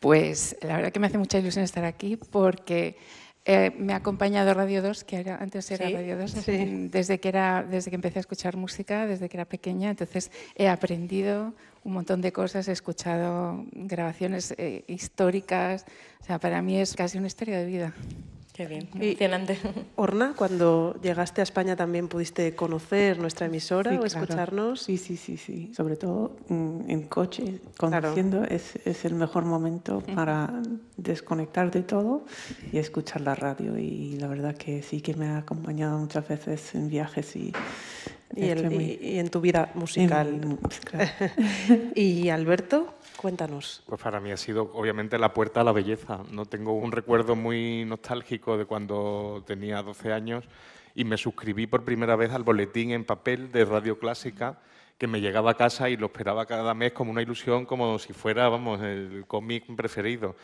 Pues la verdad que me hace mucha ilusión estar aquí porque me ha acompañado Radio 2, que antes era Radio 2, desde que empecé a escuchar música, desde que era pequeña. Entonces he aprendido un montón de cosas, he escuchado grabaciones históricas. O sea, para mí es casi una historia de vida. Qué bien, emocionante. Orna, cuando llegaste a España también pudiste conocer nuestra emisora o escucharnos. Sí. Sobre todo en coche, conduciendo, es el mejor momento para desconectar de todo y escuchar la radio. Y la verdad que sí que me ha acompañado muchas veces en viajes y en tu vida musical. Claro. Y Alberto, cuéntanos. Pues para mí ha sido obviamente la puerta a la belleza. No tengo un recuerdo muy nostálgico de cuando tenía 12 años y me suscribí por primera vez al boletín en papel de Radio Clásica, que me llegaba a casa y lo esperaba cada mes como una ilusión, como si fuera, vamos, el cómic preferido.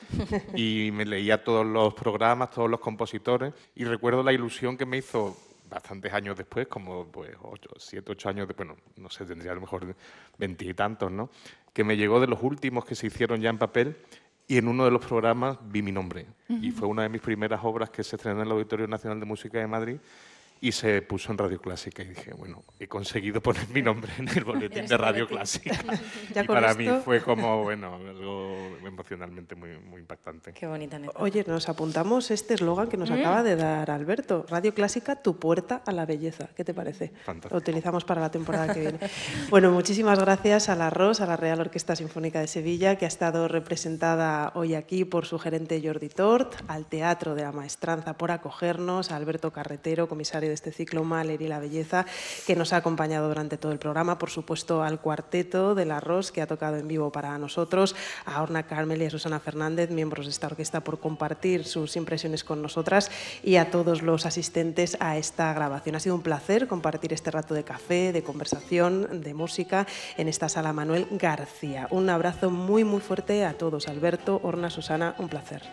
Y me leía todos los programas, todos los compositores, y recuerdo la ilusión que me hizo bastantes años después, como pues 7, 8 años después, no sé, tendría a lo mejor 20 y tantos, ¿no? Que me llegó de los últimos que se hicieron ya en papel, y en uno de los programas vi mi nombre. Y fue una de mis primeras obras que se estrenó en el Auditorio Nacional de Música de Madrid y se puso en Radio Clásica. Y dije, bueno, he conseguido poner mi nombre en el boletín de Radio Clásica. Y para mí fue como, bueno, algo emocionalmente muy, muy impactante. Qué bonita neta. Oye, nos apuntamos este eslogan que nos acaba de dar Alberto. Radio Clásica, tu puerta a la belleza. ¿Qué te parece? Fantástico. Lo utilizamos para la temporada que viene. Bueno, muchísimas gracias a la ROS, a la Real Orquesta Sinfónica de Sevilla, que ha estado representada hoy aquí por su gerente Jordi Tort, al Teatro de la Maestranza por acogernos, a Alberto Carretero, comisario de este ciclo Mahler y la belleza, que nos ha acompañado durante todo el programa, por supuesto al cuarteto de la ROS, que ha tocado en vivo para nosotros, a Orna Carmel y a Susana Fernández, miembros de esta orquesta, por compartir sus impresiones con nosotras, y a todos los asistentes a esta grabación. Ha sido un placer compartir este rato de café, de conversación, de música en esta sala Manuel García. Un abrazo muy, muy fuerte a todos. Alberto, Orna, Susana, un placer.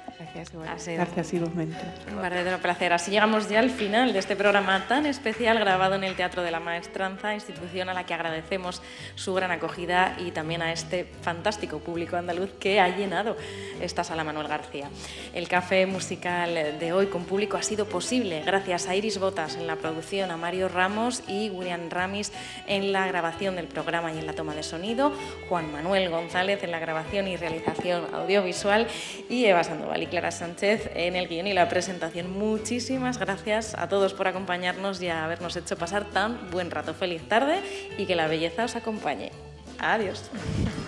Gracias igualmente. Un verdadero placer. Así llegamos ya al final de este programa tan especial grabado en el Teatro de la Maestranza, institución a la que agradecemos su gran acogida, y también a este fantástico público andaluz que ha llenado esta sala Manuel García. El café musical de hoy con público ha sido posible gracias a Iris Botas en la producción, a Mario Ramos y William Ramis en la grabación del programa y en la toma de sonido, Juan Manuel González en la grabación y realización audiovisual, y Eva Sandoval y Clara Sánchez en el guión y la presentación. Muchísimas gracias a todos por acompañarnos y a habernos hecho pasar tan buen rato. Feliz tarde y que la belleza os acompañe. Adiós.